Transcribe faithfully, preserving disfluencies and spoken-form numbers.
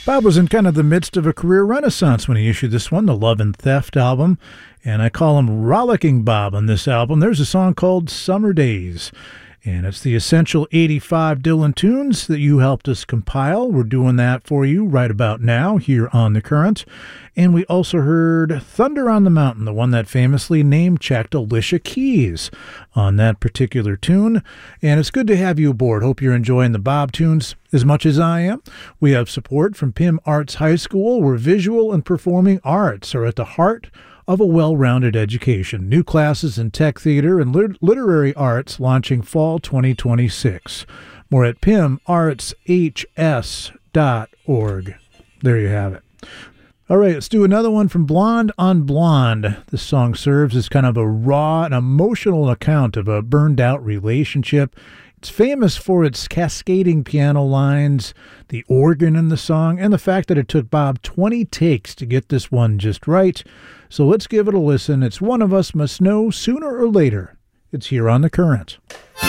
Bob was in kind of the midst of a career renaissance when he issued this one, the Love and Theft album, and I call him Rollicking Bob on this album. There's a song called Summer Days, and it's the essential eighty-five Dylan tunes that you helped us compile. We're doing that for you right about now here on The Current. And we also heard Thunder on the Mountain, the one that famously name-checked Alicia Keys on that particular tune. And it's good to have you aboard. Hope you're enjoying the Bob tunes as much as I am. We have support from P I M Arts High School, where visual and performing arts are at the heart of a well-rounded education. New classes in tech theater and lit- literary arts launching fall twenty twenty-six. More at P I M arts h s dot org. There you have it. All right, let's do another one from Blonde on Blonde. This song serves as kind of a raw and emotional account of a burned-out relationship. It's famous for its cascading piano lines, the organ in the song, and the fact that it took Bob twenty takes to get this one just right. So let's give it a listen. It's One of Us Must Know Sooner or Later. It's here on The Current.